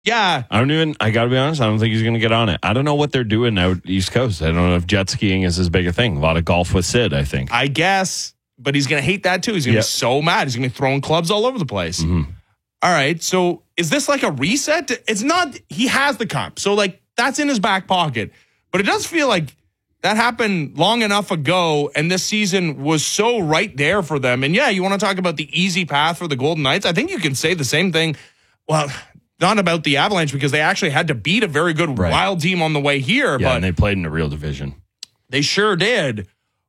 Yeah. I got to be honest, I don't think he's going to get on it. I don't know what they're doing out East Coast. I don't know if jet skiing is as big a thing. A lot of golf with Sid, I think. I guess, but he's going to hate that too. He's going to be so mad. He's going to be throwing clubs all over the place. Mm-hmm. All right, so is this like a reset? It's not, he has the cup. So, like, that's in his back pocket. But it does feel like that happened long enough ago, and this season was so right there for them. And, yeah, you want to talk about the easy path for the Golden Knights? I think you can say the same thing. Well, not about the Avalanche, because they actually had to beat a very good Wild team on the way here. Yeah, but and they played in a real division. They sure did.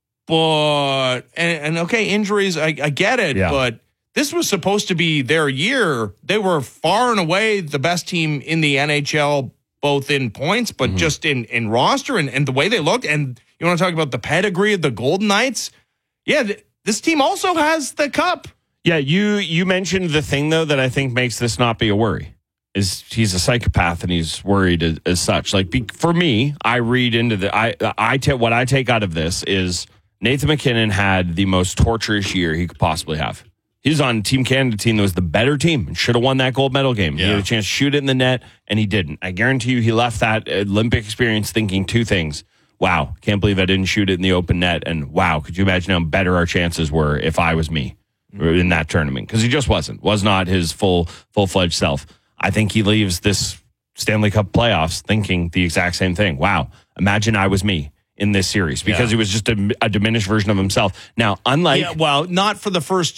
But, and okay, injuries, I get it, but this was supposed to be their year. They were far and away the best team in the NHL, both in points, but just in roster and the way they looked. And you want to talk about the pedigree of the Golden Knights? Yeah, this team also has the cup. Yeah, you mentioned the thing, though, that I think makes this not be a worry. Is he's a psychopath and he's worried as such. Like, for me, I read into what I take out of this is Nathan MacKinnon had the most torturous year he could possibly have. He was on Team Canada team that was the better team and should have won that gold medal game. Yeah. He had a chance to shoot it in the net, and he didn't. I guarantee you he left that Olympic experience thinking two things. Wow, can't believe I didn't shoot it in the open net. And wow, could you imagine how better our chances were if I was me in that tournament? Because he just was not his full-fledged self. I think he leaves this Stanley Cup playoffs thinking the exact same thing. Wow, imagine I was me in this series, because he was just a diminished version of himself. Now, unlike... well, not for the first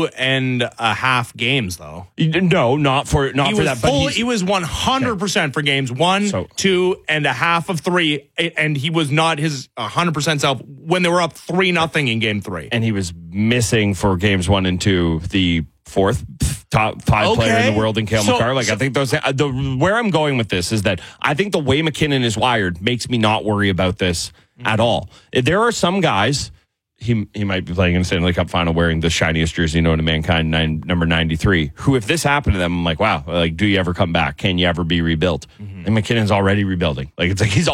2.5 games, though. No, not for that. But he was 100% for games 1, 2.5 of 3, and he was not his 100% self when they were up 3-0 in game 3. And he was missing for games 1 and 2 the fourth top 5 player in the world in Cale Makar. I think those. Where I'm going with this is that I think the way MacKinnon is wired makes me not worry about this at all. There are some guys. He might be playing in the Stanley Cup final wearing the shiniest jersey known to mankind, number 93, who, if this happened to them, I'm like, wow, like, do you ever come back? Can you ever be rebuilt? And MacKinnon's already rebuilding. Like, it's like he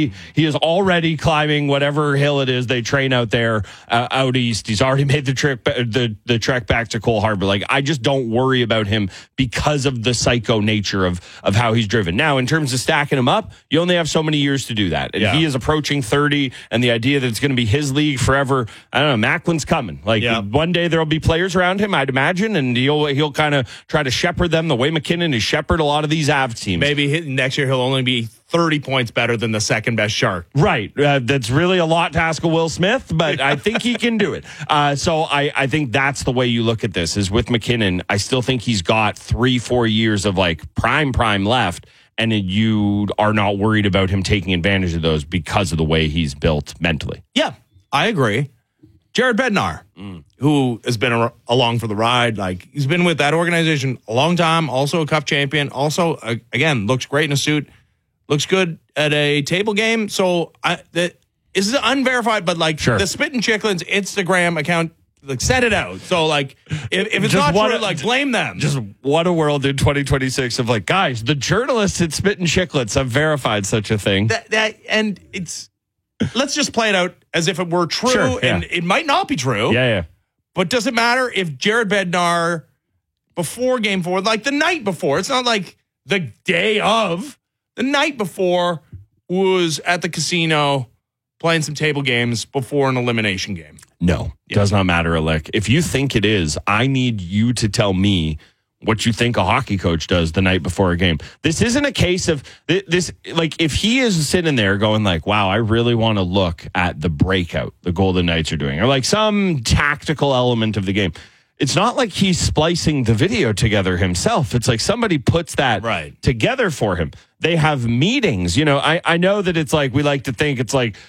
is already climbing whatever hill it is they train out there out east. He's already made the trip, the trek back to Cole Harbour. Like, I just don't worry about him because of the psycho nature of how he's driven. Now, in terms of stacking him up, you only have so many years to do that. And he is approaching 30, and the idea that it's going to be his league forever, I don't know, Macklin's coming. Like, one day there'll be players around him, I'd imagine, and he'll kind of try to shepherd them the way MacKinnon has shepherded a lot of these Avs teams. Maybe next year he'll only be 30 points better than the second best Shark. Right. That's really a lot to ask of Will Smith, but I think he can do it. So I think that's the way you look at this, is with MacKinnon, I still think he's got 3-4 years of like prime left, and you are not worried about him taking advantage of those because of the way he's built mentally. Yeah, I agree. Jared Bednar, who has been along for the ride. Like, he's been with that organization a long time, also a Cup champion, also, again, looks great in a suit, looks good at a table game. So, this is unverified, but, like, the Spittin' Chicklets Instagram account, like, set it out. So, like, if it's not true, like, blame them. Just what a world in 2026 of, like, guys, the journalists at Spittin' Chicklets have verified such a thing. And it's... Let's just play it out as if it were true, and it might not be true. Yeah. But does it matter if Jared Bednar, before Game 4, like the night before, it's not like the day of, the night before was at the casino playing some table games before an elimination game? No, does not matter, Alec. If you think it is, I need you to tell me what you think a hockey coach does the night before a game. This isn't a case of this. Like, if he is sitting there going like, wow, I really want to look at the breakout the Golden Knights are doing, or like some tactical element of the game. It's not like he's splicing the video together himself. It's like somebody puts that together for him. They have meetings. You know, I know that it's like, we like to think it's like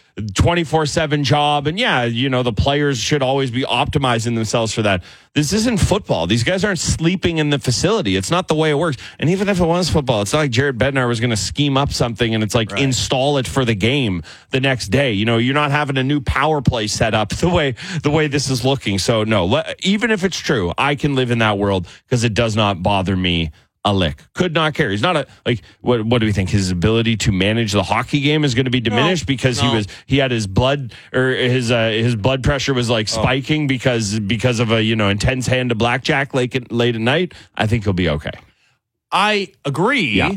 24/7 job. And yeah, you know, the players should always be optimizing themselves for that. This isn't football. These guys aren't sleeping in the facility. It's not the way it works. And even if it was football, it's not like Jared Bednar was going to scheme up something and it's like install it for the game the next day. You know, you're not having a new power play set up the way this is looking. So no, even if it's true, I can live in that world because it does not bother me a lick. Could not care. He's not a, like, what do we think? His ability to manage the hockey game is going to be diminished because he had his blood, or his blood pressure was like spiking because of a, you know, intense hand of blackjack late at night. I think he'll be okay. I agree. Yeah.